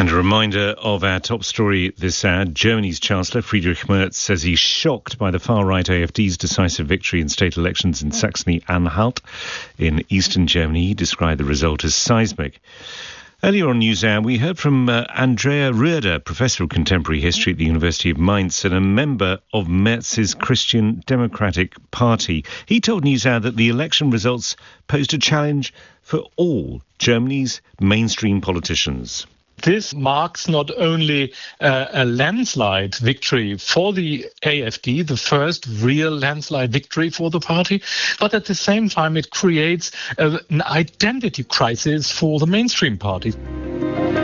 And a reminder of our top story this hour. Germany's Chancellor Friedrich Merz says he's shocked by the far-right AfD's decisive victory in state elections in Saxony-Anhalt in eastern Germany. He described the result as seismic. Earlier on NewsHour, we heard from Andrea Röder, Professor of Contemporary History at the University of Mainz and a member of Merz's Christian Democratic Party. He told NewsHour that the election results posed a challenge for all Germany's mainstream politicians. This marks not only a landslide victory for the AfD, the first real landslide victory for the party, but at the same time it creates an identity crisis for the mainstream parties.